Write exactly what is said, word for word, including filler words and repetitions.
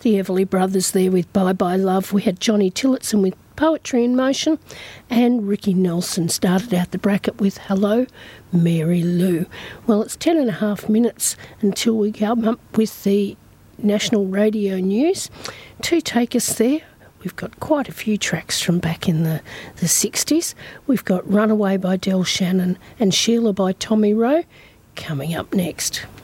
the Everly Brothers there with Bye Bye Love. We had Johnny Tillotson with Poetry in Motion, and Ricky Nelson started out the bracket with Hello, Mary Lou. Well, it's ten and a half minutes until we come up with the National Radio News. To take us there, we've got quite a few tracks from back in the, the sixties. We've got Runaway by Del Shannon and Sheila by Tommy Rowe coming up next.